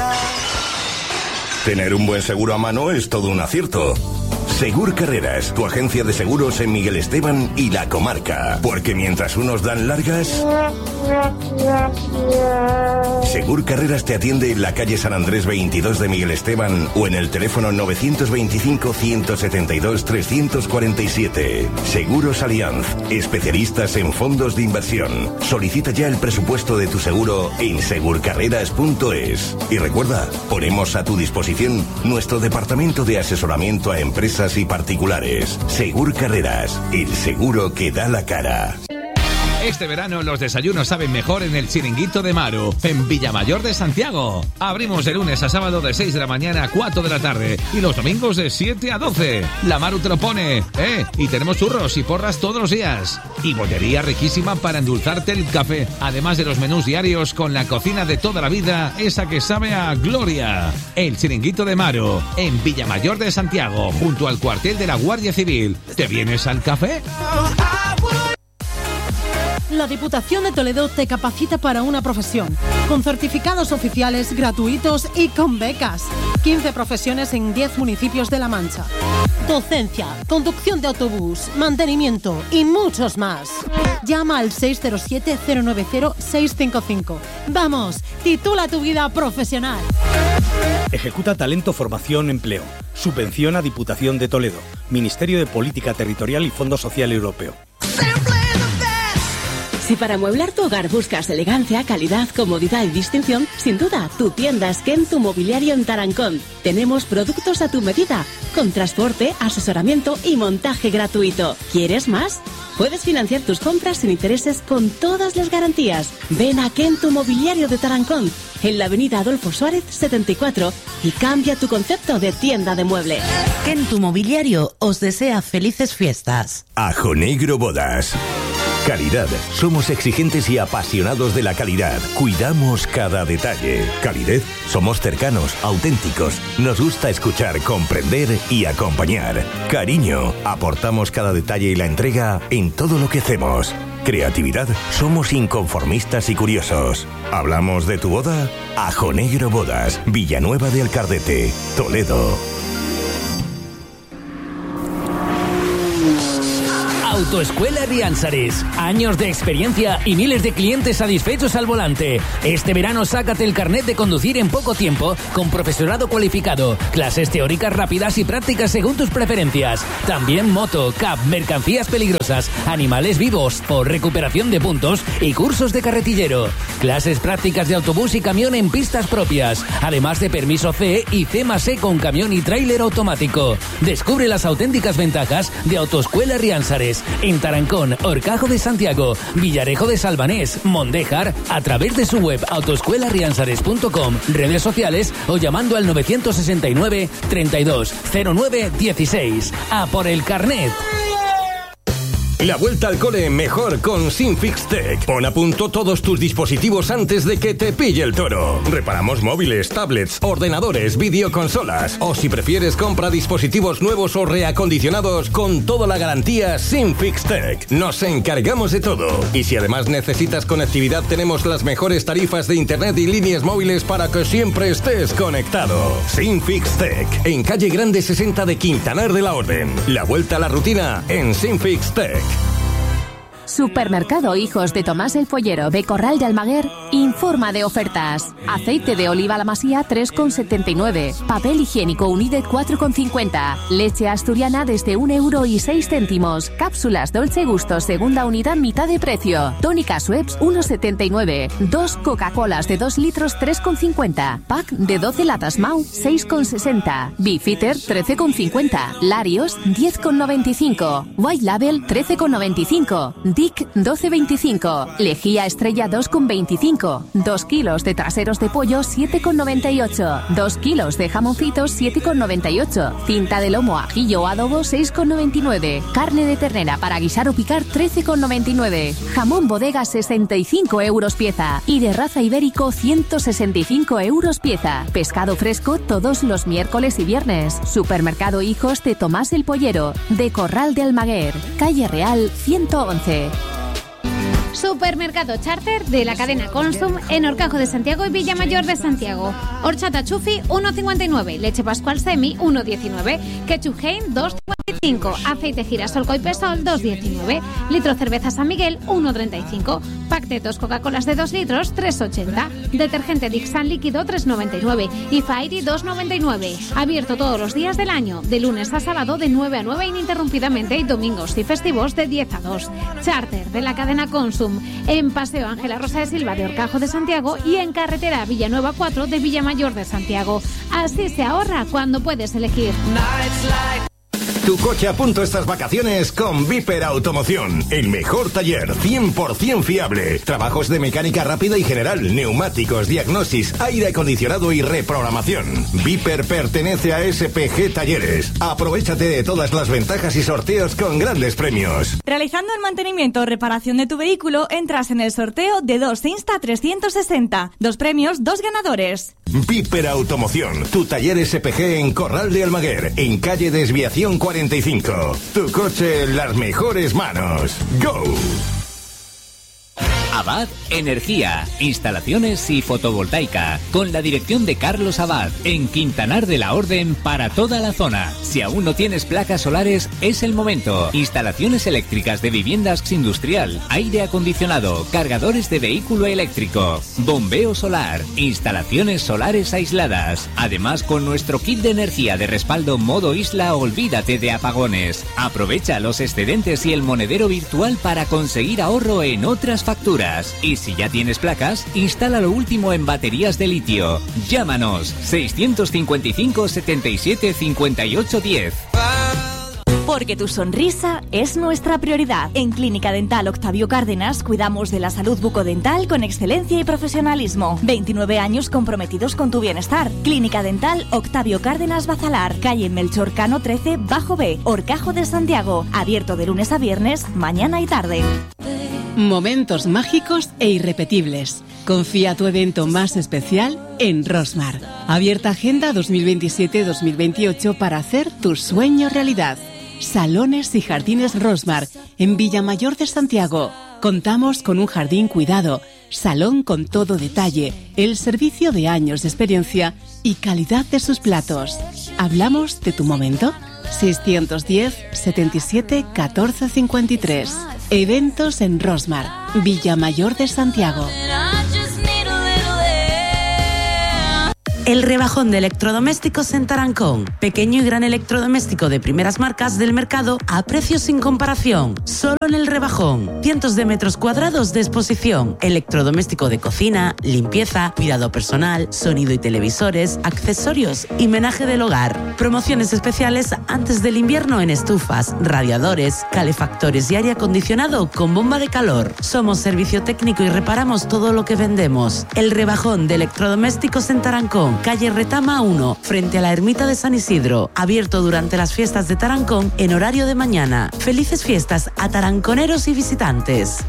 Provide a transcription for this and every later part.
Tener un buen seguro a mano es todo un acierto. Segur Carreras, tu agencia de seguros en Miguel Esteban y la comarca. Porque mientras unos dan largas, Segur Carreras te atiende en la calle San Andrés 22 de Miguel Esteban o en el teléfono 925-172-347. Seguros Allianz, especialistas en fondos de inversión. Solicita ya el presupuesto de tu seguro en segurcarreras.es. Y recuerda, ponemos a tu disposición nuestro departamento de asesoramiento a empresas y particulares. Segur Carreras, el seguro que da la cara. Este verano los desayunos saben mejor en el Chiringuito de Maru, en Villamayor de Santiago. Abrimos de lunes a sábado de 6 de la mañana a 4 de la tarde y los domingos de 7 a 12. La Maru te lo pone, y tenemos churros y porras todos los días. Y bollería riquísima para endulzarte el café. Además de los menús diarios con la cocina de toda la vida, esa que sabe a gloria. El Chiringuito de Maru, en Villamayor de Santiago, junto al cuartel de la Guardia Civil. ¿Te vienes al café? La Diputación de Toledo te capacita para una profesión, con certificados oficiales gratuitos y con becas. 15 profesiones en 10 municipios de La Mancha. Docencia, conducción de autobús, mantenimiento y muchos más. Llama al 607-090-655. Vamos, titula tu vida profesional. Ejecuta Talento, Formación, Empleo. Subvenciona Diputación de Toledo. Ministerio de Política Territorial y Fondo Social Europeo. Si para amueblar tu hogar buscas elegancia, calidad, comodidad y distinción, sin duda, tu tienda es Kentu Mobiliario en Tarancón. Tenemos productos a tu medida, con transporte, asesoramiento y montaje gratuito. ¿Quieres más? Puedes financiar tus compras sin intereses con todas las garantías. Ven a Kentu Mobiliario de Tarancón, en la avenida Adolfo Suárez 74, y cambia tu concepto de tienda de muebles. Kentu Mobiliario os desea felices fiestas. Ajo Negro Bodas. Calidad. Somos exigentes y apasionados de la calidad. Cuidamos cada detalle. Calidez. Somos cercanos, auténticos. Nos gusta escuchar, comprender y acompañar. Cariño. Aportamos cada detalle y la entrega en todo lo que hacemos. Creatividad. Somos inconformistas y curiosos. ¿Hablamos de tu boda? Ajo Negro Bodas. Villanueva de Alcardete, Toledo. Autoescuela Riansares. Años de experiencia y miles de clientes satisfechos al volante. Este verano sácate el carnet de conducir en poco tiempo con profesorado cualificado. Clases teóricas rápidas y prácticas según tus preferencias. También moto, cab, mercancías peligrosas, animales vivos o recuperación de puntos y cursos de carretillero. Clases prácticas de autobús y camión en pistas propias. Además de permiso C y C+E con camión y tráiler automático. Descubre las auténticas ventajas de Autoescuela Riansares. En Tarancón, Horcajo de Santiago, Villarejo de Salvanés, Mondéjar, a través de su web autoescuelariansares.com, redes sociales o llamando al 969 32 09 16. ¡A por el carnet! La vuelta al cole mejor con Sinfix Tech. Pon a punto todos tus dispositivos antes de que te pille el toro. Reparamos móviles, tablets, ordenadores, videoconsolas. O si prefieres, compra dispositivos nuevos o reacondicionados con toda la garantía Sinfix Tech. Nos encargamos de todo. Y si además necesitas conectividad, tenemos las mejores tarifas de internet y líneas móviles para que siempre estés conectado. Sinfix Tech. En calle Grande 60 de Quintanar de la Orden. La vuelta a la rutina en Sinfix Tech. Supermercado Hijos de Tomás el Pollero de Corral de Almaguer informa de ofertas. Aceite de oliva La Masía 3,79. Papel higiénico United 4,50. Leche asturiana desde 1,06 €. Cápsulas Dolce Gusto segunda unidad mitad de precio. Tónica Schweppes 1,79. 2 Coca-Colas de 2 litros 3,50. Pack de 12 latas Mau 6,60. Beefeater 13,50. Larios 10,95. White Label 13,95. Dick 12,25. Lejía Estrella 2,25. 2 kilos de traseros de pollo 7,98. 2 kilos de jamoncitos 7,98. Cinta de lomo, ajillo o adobo 6,99. Carne de ternera para guisar o picar 13,99. Jamón bodega 65 € pieza. Y de raza ibérico 165 € pieza. Pescado fresco todos los miércoles y viernes. Supermercado Hijos de Tomás el Pollero de Corral de Almaguer. Calle Real 111. Supermercado Charter de la cadena Consum en Horcajo de Santiago y Villamayor de Santiago. Horchata Chufi 1,59, leche Pascual Semi 1,19, ketchup Hein 2,55, aceite girasol Coipesol 2,19, litro cerveza San Miguel 1,35, pack de 2 Coca-Colas de 2 litros 3,80, detergente Dixan líquido 3,99 y Fairy 2,99. Abierto todos los días del año, de lunes a sábado de 9 a 9 ininterrumpidamente y domingos y festivos de 10 a 2. Charter de la cadena Consum en Paseo Ángela Rosa de Silva de Horcajo de Santiago y en carretera Villanueva 4 de Villamayor de Santiago. Así se ahorra cuando puedes elegir. Tu coche a punto estas vacaciones con Viper Automoción. El mejor taller, 100% fiable. Trabajos de mecánica rápida y general, neumáticos, diagnosis, aire acondicionado y reprogramación. Viper pertenece a SPG Talleres. Aprovéchate de todas las ventajas y sorteos con grandes premios. Realizando el mantenimiento o reparación de tu vehículo, entras en el sorteo de 2 Insta 360. 2 premios, 2 ganadores. Viper Automoción, tu taller SPG en Corral de Almaguer, en calle Desviación 45. Tu coche en las mejores manos. ¡Go! Abad Energía, instalaciones y fotovoltaica, con la dirección de Carlos Abad, en Quintanar de la Orden para toda la zona. Si aún no tienes placas solares, es el momento. Instalaciones eléctricas de viviendas industrial, aire acondicionado, cargadores de vehículo eléctrico, bombeo solar, instalaciones solares aisladas. Además, con nuestro kit de energía de respaldo modo isla, olvídate de apagones. Aprovecha los excedentes y el monedero virtual para conseguir ahorro en otras facturas. Y si ya tienes placas, instala lo último en baterías de litio. Llámanos 655 77 58 10. Porque tu sonrisa es nuestra prioridad. En Clínica Dental Octavio Cárdenas cuidamos de la salud bucodental con excelencia y profesionalismo. 29 años comprometidos con tu bienestar. Clínica Dental Octavio Cárdenas Bazalar, calle Melchor Cano 13, Bajo B, Horcajo de Santiago. Abierto de lunes a viernes, mañana y tarde. Momentos mágicos e irrepetibles. Confía tu evento más especial en Rosmar. Abierta agenda 2027-2028 para hacer tu sueño realidad. Salones y Jardines Rosmar, en Villamayor de Santiago. Contamos con un jardín cuidado, salón con todo detalle, el servicio de años de experiencia y calidad de sus platos. ¿Hablamos de tu momento? 610 77 14 53. Eventos en Rosmar, Villamayor de Santiago. El rebajón de electrodomésticos en Tarancón. Pequeño y gran electrodoméstico de primeras marcas del mercado a precios sin comparación. Solo en el rebajón. Cientos de metros cuadrados de exposición. Electrodoméstico de cocina, limpieza, cuidado personal, sonido y televisores, accesorios y menaje del hogar. Promociones especiales antes del invierno en estufas, radiadores, calefactores y aire acondicionado con bomba de calor. Somos servicio técnico y reparamos todo lo que vendemos. El rebajón de electrodomésticos en Tarancón. Calle Retama 1, frente a la ermita de San Isidro. Abierto durante las fiestas de Tarancón en horario de mañana. Felices fiestas a taranconeros y visitantes.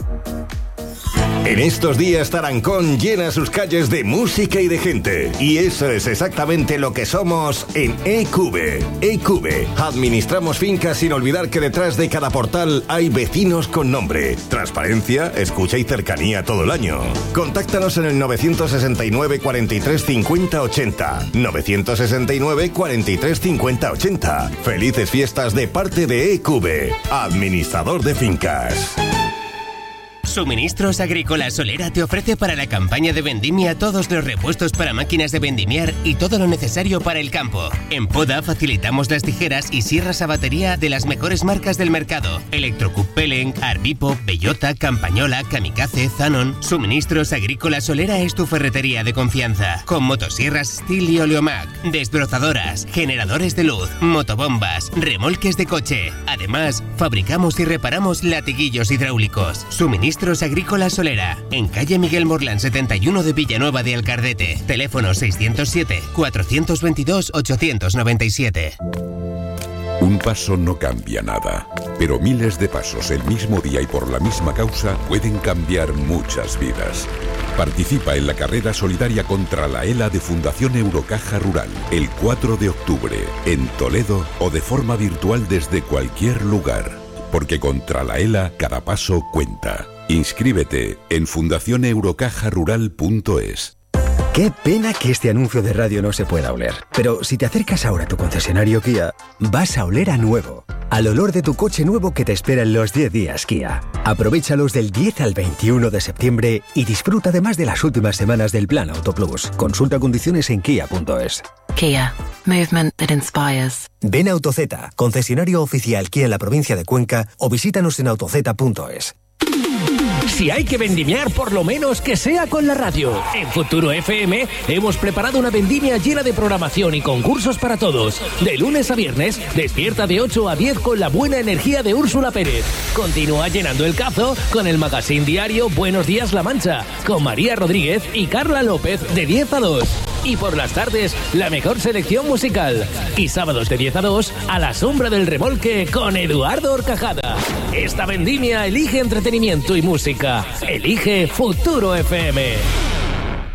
En estos días Tarancón llena sus calles de música y de gente. Y eso es exactamente lo que somos en EQV. EQV. Administramos fincas sin olvidar que detrás de cada portal hay vecinos con nombre. Transparencia, escucha y cercanía todo el año. Contáctanos en el 969 43 50 80. 969 43 50 80. Felices fiestas de parte de EQV. Administrador de fincas. Suministros Agrícola Solera te ofrece para la campaña de vendimia todos los repuestos para máquinas de vendimiar y todo lo necesario para el campo. En Poda facilitamos las tijeras y sierras a batería de las mejores marcas del mercado. Electrocup Peleng, Arbipo, Bellota, Campañola, Kamikaze, Zanon. Suministros Agrícola Solera es tu ferretería de confianza. Con motosierras Stihl y Oleomac, desbrozadoras, generadores de luz, motobombas, remolques de coche. Además, fabricamos y reparamos latiguillos hidráulicos. Suministros Agrícola Solera, en calle Miguel Morlán 71 de Villanueva de Alcardete. Teléfono 607 422 897. Un paso no cambia nada, pero miles de pasos el mismo día y por la misma causa pueden cambiar muchas vidas. Participa en la carrera solidaria contra la ELA de Fundación Eurocaja Rural el 4 de octubre en Toledo o de forma virtual desde cualquier lugar, porque contra la ELA cada paso cuenta. Inscríbete en fundacioneurocajarural.es. Qué pena que este anuncio de radio no se pueda oler. Pero si te acercas ahora a tu concesionario Kia, vas a oler a nuevo. Al olor de tu coche nuevo que te espera en los 10 días Kia. Aprovéchalos del 10 al 21 de septiembre y disfruta además de las últimas semanas del Plan Auto Plus. Consulta condiciones en kia.es. Kia. Movement that inspires. Ven a AutoZ, concesionario oficial Kia en la provincia de Cuenca, o visítanos en autoz.es. Si hay que vendimiar, por lo menos que sea con la radio. En Futuro FM hemos preparado una vendimia llena de programación y concursos para todos. De lunes a viernes, despierta de 8 a 10 con la buena energía de Úrsula Pérez. Continúa llenando el cazo con el magazine diario Buenos Días La Mancha, con María Rodríguez y Carla López de 10 a 2. Y por las tardes, la mejor selección musical. Y sábados de 10 a 2, A la sombra del remolque con Eduardo Horcajada. Esta vendimia elige entretenimiento y música. Elige Futuro FM.